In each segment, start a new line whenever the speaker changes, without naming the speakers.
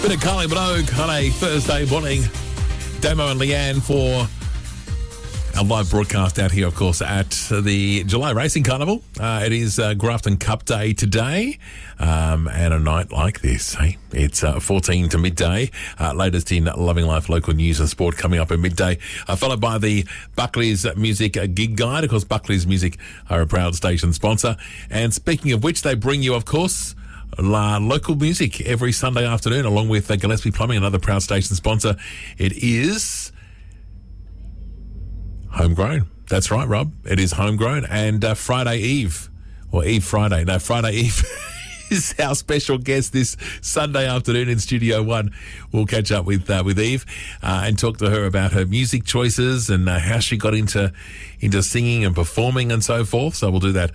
Bit of Kylie Minogue on a Thursday morning. Damo and Leanne for our live broadcast out here, of course, at the July Racing Carnival. It is Grafton Cup Day today, and a night like this, hey? It's 14 to midday. Latest in Loving Life local news and sport coming up at midday, followed by the Buckley's Music Gig Guide. Of course, Buckley's Music are a proud station sponsor. And speaking of which, they bring you, of course, local music every Sunday afternoon, along with Gillespie Plumbing, another proud station sponsor. It is homegrown. That's right, Rob. It is homegrown. And Friday Eve, or Eve Friday. No, Friday Eve is our special guest this Sunday afternoon in Studio One. We'll catch up with Eve and talk to her about her music choices and how she got into singing and performing and so forth. So we'll do that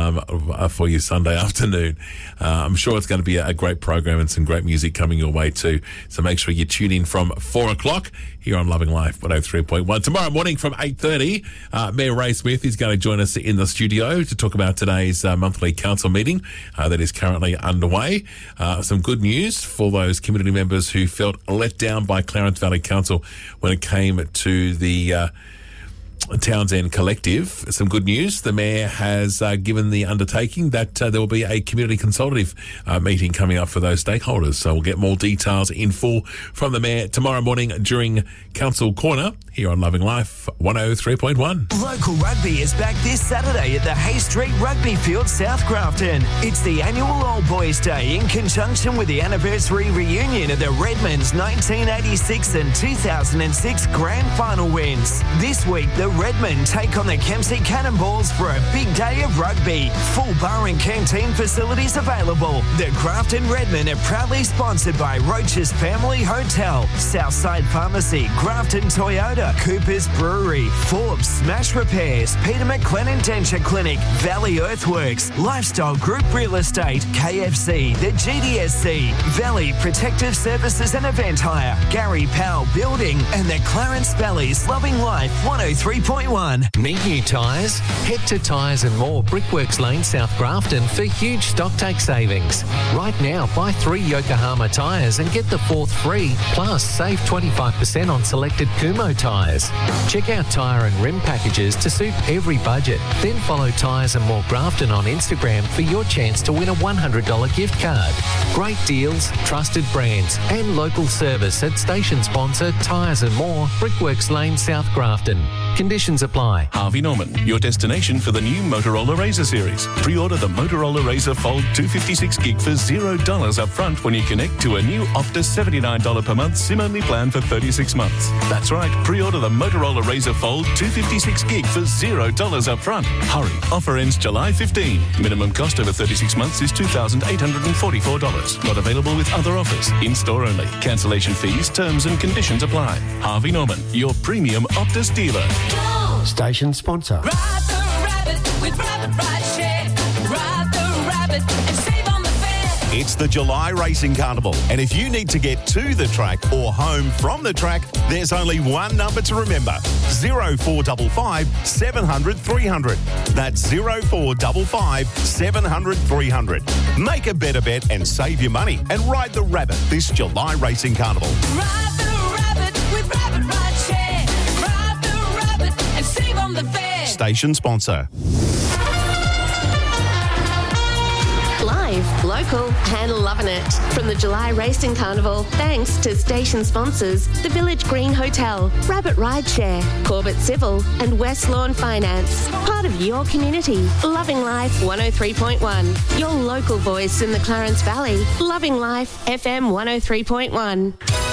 for you Sunday afternoon. I'm sure it's going to be a great program and some great music coming your way too. So make sure you tune in from 4 o'clock here on Loving Life 103.1. Tomorrow morning from 8:30, Mayor Ray Smith is going to join us in the studio to talk about today's monthly council meeting that is currently underway. Some good news for those community members who felt let down by Clarence Valley Council when it came to the Townsend Collective. Some good news. The Mayor has given the undertaking that there will be a community consultative meeting coming up for those stakeholders. So we'll get more details in full from the Mayor tomorrow morning during Council Corner here on Loving Life 103.1.
Local rugby is back this Saturday at the Hay Street Rugby Field, South Grafton. It's the annual Old Boys Day in conjunction with the anniversary reunion of the Redmond's 1986 and 2006 Grand Final wins. This week, the Redmond take on the Kempsey Cannonballs for a big day of rugby. Full bar and canteen facilities available. The Grafton Redmond are proudly sponsored by Roach's Family Hotel, Southside Pharmacy, Grafton Toyota, Cooper's Brewery, Forbes Smash Repairs, Peter McLennan Denture Clinic, Valley Earthworks, Lifestyle Group Real Estate, KFC, the GDSC, Valley Protective Services and Event Hire, Gary Powell Building, and the Clarence Valley's Loving Life 103.1.
Need new tyres? Head to Tyres and More, Brickworks Lane, South Grafton for huge stock take savings. Right now, buy 3 Yokohama tyres and get the 4th free, plus save 25% on selected Kumho tyres. Check out tyre and rim packages to suit every budget. Then follow Tyres and More Grafton on Instagram for your chance to win a $100 gift card. Great deals, trusted brands, and local service at station sponsor Tyres and More, Brickworks Lane, South Grafton. Conditions apply.
Harvey Norman, your destination for the new Motorola Razr series. Pre-order the Motorola Razr Fold 256 gig for $0 up front when you connect to a new Optus $79 per month SIM-only plan for 36 months. That's right, pre-order the Motorola Razr Fold 256 gig for $0 up front. Hurry, offer ends July 15. Minimum cost over 36 months is $2,844. Not available with other offers. In-store only. Cancellation fees, terms and conditions apply. Harvey Norman, your premium Optus dealer.
Station sponsor.
Ride the rabbit with Rabbit Ride Share. Ride the rabbit and save on the fare.
It's the July Racing Carnival, and if you need to get to the track or home from the track, there's only one number to remember: 0455 700 300. That's 0455 700 300. Make a better bet and save your money, and ride the rabbit this July Racing Carnival.
Ride the rabbit with Rabbit Ride Share. Ride the rabbit and save on the fare.
Station sponsor.
Live, local, and loving it. From the July Racing Carnival, thanks to station sponsors, the Village Green Hotel, Rabbit Rideshare, Corbett Civil, and West Lawn Finance. Part of your community. Loving Life 103.1. Your local voice in the Clarence Valley. Loving Life FM 103.1.